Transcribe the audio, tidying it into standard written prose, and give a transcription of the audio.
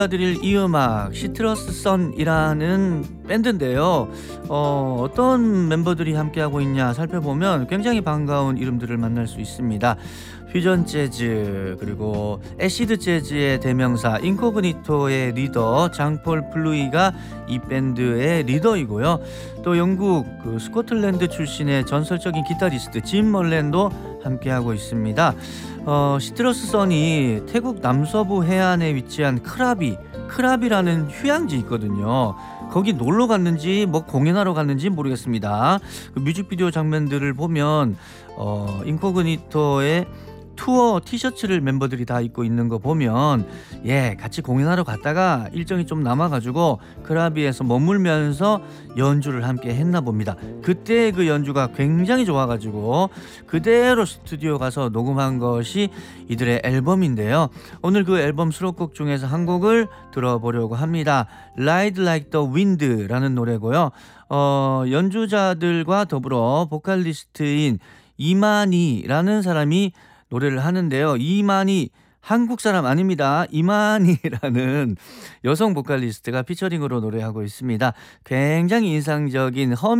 드릴 이 음악 시트러스 선이라는 밴드인데요. 어떤 멤버들이 함께하고 있냐 살펴보면 굉장히 반가운 이름들을 만날 수 있습니다. 퓨전 재즈, 그리고 애시드 재즈의 대명사 인코그니토의 리더 장폴 플루이가 이 밴드의 리더이고요. 또 영국 스코틀랜드 출신의 전설적인 기타리스트 짐 멀랜도 함께하고 있습니다. 시트러스 선이 태국 남서부 해안에 위치한 크라비라는 휴양지 있거든요. 거기 놀러 갔는지 뭐 공연하러 갔는지 모르겠습니다. 그 뮤직비디오 장면들을 보면 인코그니토의 투어 티셔츠를 멤버들이 다 입고 있는 거 보면 같이 공연하러 갔다가 일정이 좀 남아가지고 크라비에서 머물면서 연주를 함께 했나 봅니다. 그때 그 연주가 굉장히 좋아가지고 그대로 스튜디오 가서 녹음한 것이 이들의 앨범인데요. 오늘 그 앨범 수록곡 중에서 한 곡을 들어보려고 합니다. Ride Like the Wind라는 노래고요. 연주자들과 더불어 보컬리스트인 이만희라는 사람이 노래를 하는데요. 이만희 한국 사람 아닙니다. 이만희라는 여성 보컬리스트가 피처링으로 노래하고 있습니다. 굉장히 인상적인